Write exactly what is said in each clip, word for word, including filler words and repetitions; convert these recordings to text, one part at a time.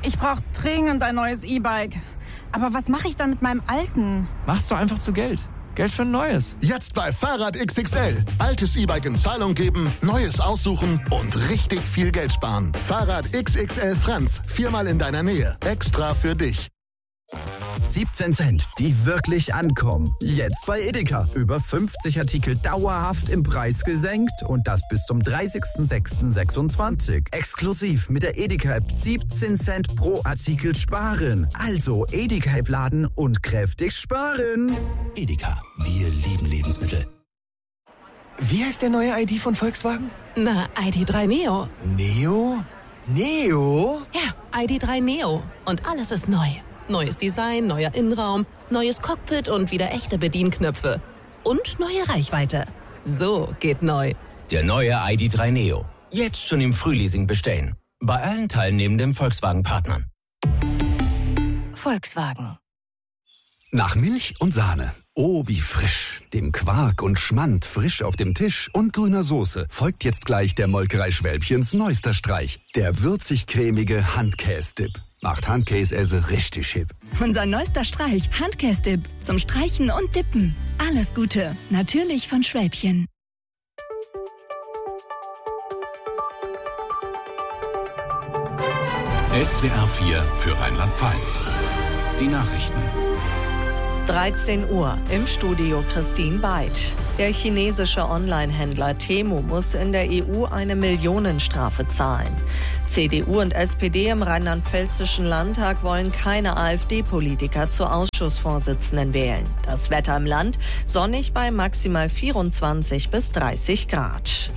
Ich brauche dringend ein neues E-Bike. Aber was mache ich dann mit meinem alten? Mach's doch einfach zu Geld. Geld für ein neues. Jetzt bei Fahrrad X X L. Altes E-Bike in Zahlung geben, neues aussuchen und richtig viel Geld sparen. Fahrrad X X L Franz. Viermal in deiner Nähe. Extra für dich. siebzehn Cent, die wirklich ankommen. Jetzt bei Edeka. Über fünfzig Artikel dauerhaft im Preis gesenkt und das bis zum dreißigsten sechsten sechsundzwanzig. Exklusiv mit der Edeka-App siebzehn Cent pro Artikel sparen. Also Edeka-App laden und kräftig sparen. Edeka, wir lieben Lebensmittel. Wie heißt der neue I D von Volkswagen? Na, I D drei Neo. Neo? Neo? Ja, I D drei Neo. Und alles ist neu. Neues Design, neuer Innenraum, neues Cockpit und wieder echte Bedienknöpfe. Und neue Reichweite. So geht neu. Der neue I D drei Neo. Jetzt schon im Frühleasing bestellen. Bei allen teilnehmenden Volkswagen-Partnern. Volkswagen. Nach Milch und Sahne. Oh, wie frisch. Dem Quark und Schmand frisch auf dem Tisch und grüner Soße folgt jetzt gleich der Molkerei Schwälbchens neuester Streich. Der würzig-cremige Handkäse-Dip. Macht Handkäse richtig hip. Unser neuester Streich, Handkäse-Dip. Zum Streichen und Dippen. Alles Gute. Natürlich von Schwälbchen. S W R vier für Rheinland-Pfalz. Die Nachrichten. dreizehn Uhr, im Studio Christine Beid. Der chinesische Online-Händler Temu muss in der E U eine Millionenstrafe zahlen. C D U und S P D im rheinland-pfälzischen Landtag wollen keine AfD-Politiker zu Ausschussvorsitzenden wählen. Das Wetter im Land sonnig bei maximal vierundzwanzig bis dreißig Grad.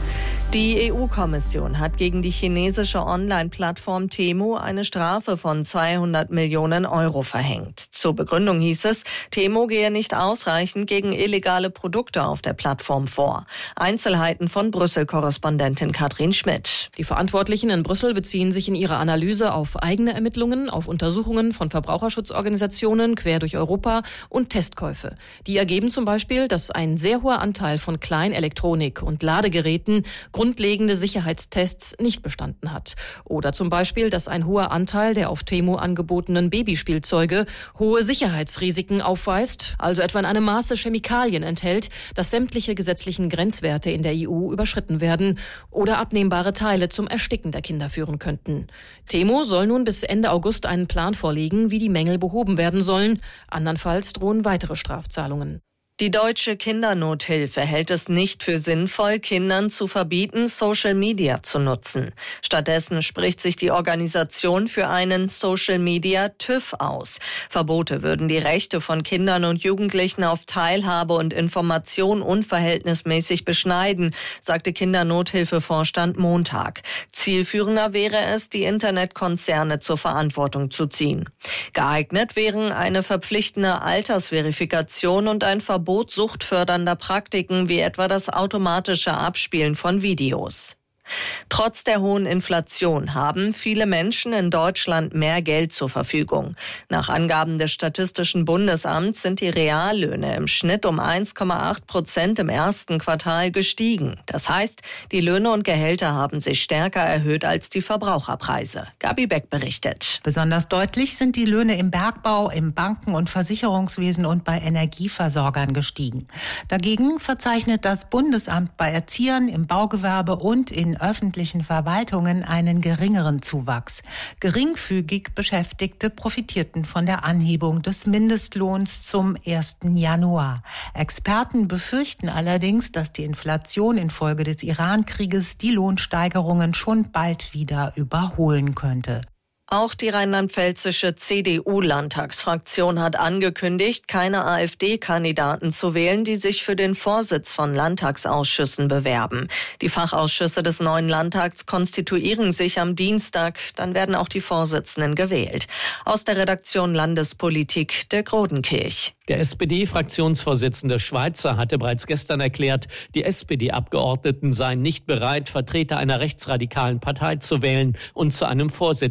Die E U-Kommission hat gegen die chinesische Online-Plattform Temu eine Strafe von zweihundert Millionen Euro verhängt. Zur Begründung hieß es, Temu gehe nicht ausreichend gegen illegale Produkte auf der Plattform vor. Einzelheiten von Brüssel-Korrespondentin Katrin Schmidt. Die Verantwortlichen in Brüssel beziehen sich in ihrer Analyse auf eigene Ermittlungen, auf Untersuchungen von Verbraucherschutzorganisationen quer durch Europa und Testkäufe. Die ergeben zum Beispiel, dass ein sehr hoher Anteil von Kleinelektronik und Ladegeräten grundlegende Sicherheitstests nicht bestanden hat. Oder zum Beispiel, dass ein hoher Anteil der auf Temu angebotenen Babyspielzeuge hohe Sicherheitsrisiken aufweist, also etwa in einem Maße Chemikalien enthält, dass sämtliche gesetzlichen Grenzwerte in der E U überschritten werden oder abnehmbare Teile zum Ersticken der Kinder führen könnten. Temu soll nun bis Ende August einen Plan vorlegen, wie die Mängel behoben werden sollen. Andernfalls drohen weitere Strafzahlungen. Die Deutsche Kindernothilfe hält es nicht für sinnvoll, Kindern zu verbieten, Social Media zu nutzen. Stattdessen spricht sich die Organisation für einen Social Media TÜV aus. Verbote würden die Rechte von Kindern und Jugendlichen auf Teilhabe und Information unverhältnismäßig beschneiden, sagte Kindernothilfevorstand Montag. Zielführender wäre es, die Internetkonzerne zur Verantwortung zu ziehen. Geeignet wären eine verpflichtende Altersverifikation und ein Verbot Verbot suchtfördernder Praktiken wie etwa das automatische Abspielen von Videos. Trotz der hohen Inflation haben viele Menschen in Deutschland mehr Geld zur Verfügung. Nach Angaben des Statistischen Bundesamts sind die Reallöhne im Schnitt um eins Komma acht Prozent im ersten Quartal gestiegen. Das heißt, die Löhne und Gehälter haben sich stärker erhöht als die Verbraucherpreise. Gabi Beck berichtet. Besonders deutlich sind die Löhne im Bergbau, im Banken- und Versicherungswesen und bei Energieversorgern gestiegen. Dagegen verzeichnet das Bundesamt bei Erziehern, im Baugewerbe und in öffentlichen Verwaltungen einen geringeren Zuwachs. Geringfügig Beschäftigte profitierten von der Anhebung des Mindestlohns zum ersten Januar. Experten befürchten allerdings, dass die Inflation infolge des Iran-Krieges die Lohnsteigerungen schon bald wieder überholen könnte. Auch die rheinland-pfälzische C D U-Landtagsfraktion hat angekündigt, keine AfD-Kandidaten zu wählen, die sich für den Vorsitz von Landtagsausschüssen bewerben. Die Fachausschüsse des neuen Landtags konstituieren sich am Dienstag. Dann werden auch die Vorsitzenden gewählt. Aus der Redaktion Landespolitik der Grodenkirch. Der S P D-Fraktionsvorsitzende Schweizer hatte bereits gestern erklärt, die S P D-Abgeordneten seien nicht bereit, Vertreter einer rechtsradikalen Partei zu wählen und zu einem Vorsitzposten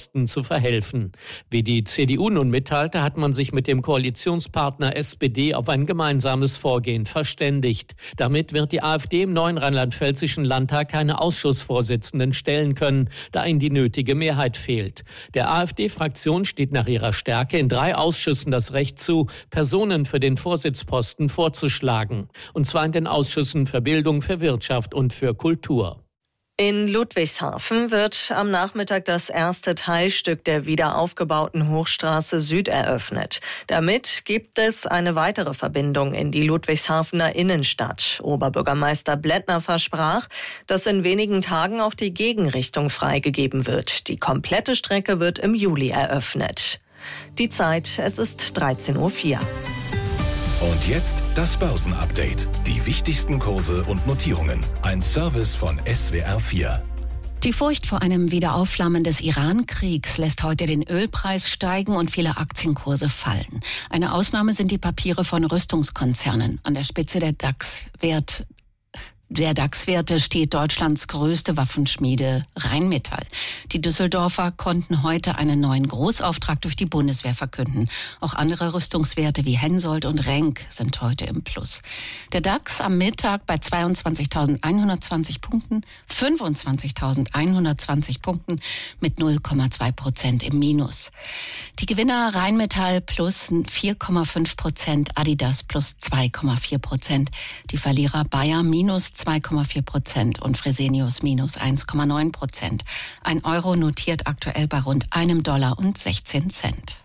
Vorsitzposten zu verhelfen. Wie die C D U nun mitteilte, hat man sich mit dem Koalitionspartner S P D auf ein gemeinsames Vorgehen verständigt. Damit wird die AfD im neuen rheinland-pfälzischen Landtag keine Ausschussvorsitzenden stellen können, da ihnen die nötige Mehrheit fehlt. Der AfD-Fraktion steht nach ihrer Stärke in drei Ausschüssen das Recht zu, Personen für den Vorsitzposten vorzuschlagen. Und zwar in den Ausschüssen für Bildung, für Wirtschaft und für Kultur. In Ludwigshafen wird am Nachmittag das erste Teilstück der wiederaufgebauten Hochstraße Süd eröffnet. Damit gibt es eine weitere Verbindung in die Ludwigshafener Innenstadt. Oberbürgermeister Blättner versprach, dass in wenigen Tagen auch die Gegenrichtung freigegeben wird. Die komplette Strecke wird im Juli eröffnet. Die Zeit, es ist dreizehn Uhr vier. Und jetzt das Börsenupdate. Die wichtigsten Kurse und Notierungen. Ein Service von S W R vier. Die Furcht vor einem Wiederaufflammen des Iran-Kriegs lässt heute den Ölpreis steigen und viele Aktienkurse fallen. Eine Ausnahme sind die Papiere von Rüstungskonzernen. An der Spitze der DAX-Wert Der DAX-Werte steht Deutschlands größte Waffenschmiede Rheinmetall. Die Düsseldorfer konnten heute einen neuen Großauftrag durch die Bundeswehr verkünden. Auch andere Rüstungswerte wie Hensoldt und Renk sind heute im Plus. Der DAX am Mittag bei zweiundzwanzigtausendeinhundertzwanzig Punkten, fünfundzwanzigtausendeinhundertzwanzig Punkten mit null Komma zwei Prozent im Minus. Die Gewinner Rheinmetall plus vier Komma fünf Prozent, Adidas plus zwei Komma vier Prozent. Die Verlierer Bayer minus zwei Komma vier Prozent und Fresenius minus eins Komma neun Prozent. Ein Euro notiert aktuell bei rund einem Dollar und sechzehn Cent.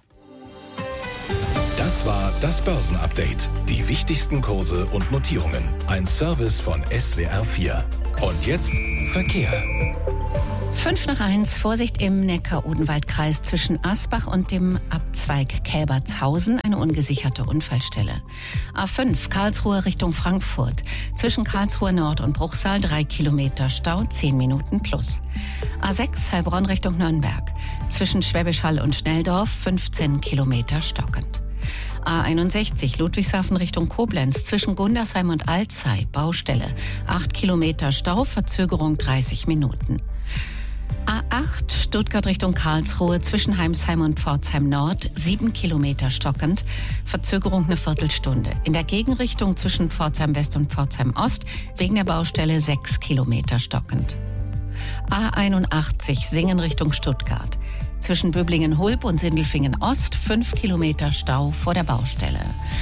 Das war das Börsenupdate. Die wichtigsten Kurse und Notierungen. Ein Service von S W R vier. Und jetzt Verkehr. Fünf nach eins, Vorsicht im Neckar-Odenwald-Kreis zwischen Asbach und dem Abzweig Kälbertshausen, eine ungesicherte Unfallstelle. A fünf, Karlsruhe Richtung Frankfurt, zwischen Karlsruhe Nord und Bruchsal drei Kilometer Stau, zehn Minuten plus. A sechs, Heilbronn Richtung Nürnberg, zwischen Schwäbisch Hall und Schnelldorf fünfzehn Kilometer stockend. A einundsechzig, Ludwigshafen Richtung Koblenz, zwischen Gundersheim und Alzey, Baustelle, acht Kilometer Stau, Verzögerung dreißig Minuten. A acht, Stuttgart Richtung Karlsruhe, zwischen Heimsheim und Pforzheim Nord, sieben Kilometer stockend, Verzögerung eine Viertelstunde. In der Gegenrichtung zwischen Pforzheim West und Pforzheim Ost, wegen der Baustelle sechs Kilometer stockend. A einundachtzig, Singen Richtung Stuttgart, zwischen Böblingen-Hulb und Sindelfingen Ost, fünf Kilometer Stau vor der Baustelle.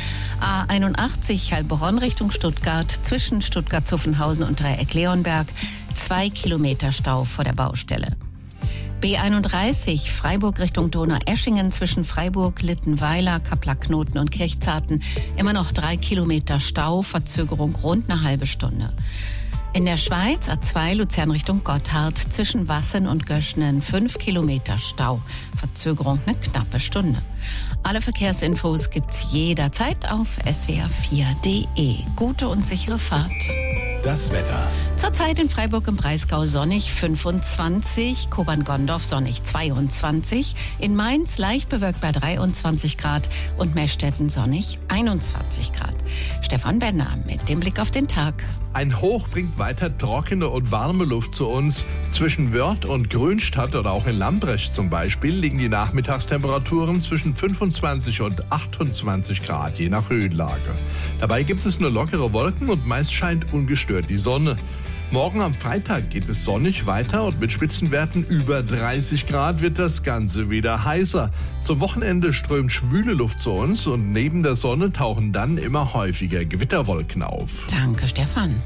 A einundachtzig, Heilbronn Richtung Stuttgart, zwischen Stuttgart-Zuffenhausen und Dreieck-Leonberg, zwei Kilometer Stau vor der Baustelle. B einunddreißig, Freiburg Richtung Donaueschingen, zwischen Freiburg, Littenweiler, Kaplack-Knoten und Kirchzarten, immer noch drei Kilometer Stau, Verzögerung rund eine halbe Stunde. In der Schweiz A zwei, Luzern Richtung Gotthard, zwischen Wassen und Göschnen fünf Kilometer Stau, Verzögerung eine knappe Stunde. Alle Verkehrsinfos gibt's jederzeit auf S W R vier Punkt de. Gute und sichere Fahrt. Das Wetter. Zurzeit in Freiburg im Breisgau sonnig fünfundzwanzig, Kobern-Gondorf sonnig zweiundzwanzig, in Mainz leicht bewölkt bei dreiundzwanzig Grad und Meschtetten sonnig einundzwanzig Grad. Stefan Benner mit dem Blick auf den Tag. Ein Hoch bringt weiter trockene und warme Luft zu uns. Zwischen Wörth und Grünstadt oder auch in Lambrecht zum Beispiel liegen die Nachmittagstemperaturen zwischen fünfundzwanzig und achtundzwanzig Grad, je nach Höhenlage. Dabei gibt es nur lockere Wolken und meist scheint ungestört die Sonne. Morgen am Freitag geht es sonnig weiter und mit Spitzenwerten über dreißig Grad wird das Ganze wieder heißer. Zum Wochenende strömt schwüle Luft zu uns und neben der Sonne tauchen dann immer häufiger Gewitterwolken auf. Danke, Stefan.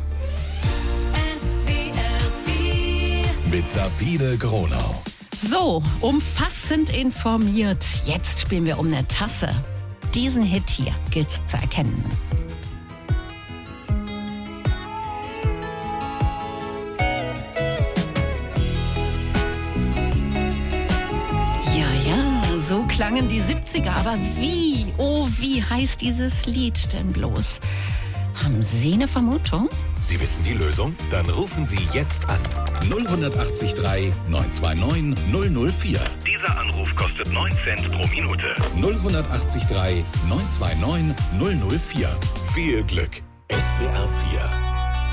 Mit Sabine Gronau. So, umfassend informiert. Jetzt spielen wir um eine Tasse. Diesen Hit hier gilt's zu erkennen. So klangen die siebziger, aber wie, oh, wie heißt dieses Lied denn bloß? Haben Sie eine Vermutung? Sie wissen die Lösung? Dann rufen Sie jetzt an. null acht drei neun zwei neun null null vier. Dieser Anruf kostet neun Cent pro Minute. null acht drei neun zwei neun null null vier. Viel Glück. S W R vier.